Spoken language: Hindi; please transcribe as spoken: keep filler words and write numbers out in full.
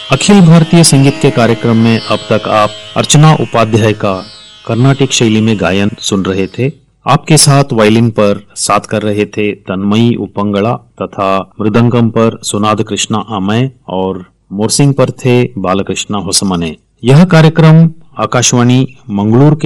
अखिल भारतीय संगीत के कार्यक्रम में अब तक आप अर्चना उपाध्याय का कर्नाटिक शैली में गायन सुन रहे थे। आपके साथ वायलिन पर साथ कर रहे थे तन्मयी उपंगड़ा तथा मृदंगम पर सुनाद कृष्णा अमय और मोरसिंग पर थे बालकृष्णा होसमने। यह कार्यक्रम आकाशवाणी मंगलूर के